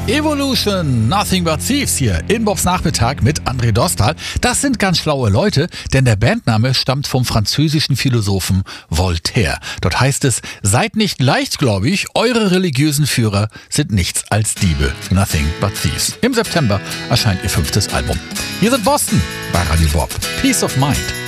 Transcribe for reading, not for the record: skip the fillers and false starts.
Evolution, Nothing But Thieves hier in Bobs Nachmittag mit André Dostal. Das sind ganz schlaue Leute, denn der Bandname stammt vom französischen Philosophen Voltaire. Dort heißt es, seid nicht leichtgläubig, eure religiösen Führer sind nichts als Diebe. Nothing But Thieves. Im September erscheint ihr 5. Album. Hier sind Boston bei Radio Bob. Peace of Mind.